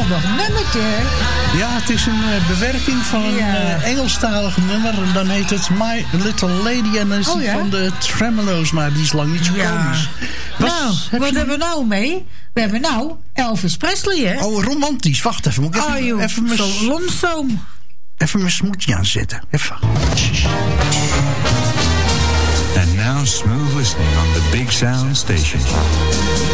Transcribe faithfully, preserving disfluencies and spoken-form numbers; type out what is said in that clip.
geweldig nummertje. Ja, het is een uh, bewerking van een ja. uh, Engelstalig nummer. En dan heet het My Little Lady. En dan is oh, die ja? van de Tremelo's, maar die is lang niet zo ja. komisch. Was, nou, heb wat je... hebben we nou mee? We hebben nou Elvis Presley, hè? Oh, romantisch. Wacht even. Moet ik even, oh, joh, even mijn... zo lonesome. Even mijn smoetje aanzetten. Even. And now smooth listening on the Big Sound Station.